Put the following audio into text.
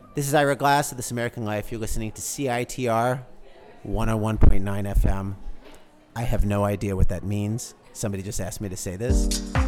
This is Ira Glass of This American Life. You're listening to CITR 101.9 FM. I have no idea what that means. Somebody just asked me to say this.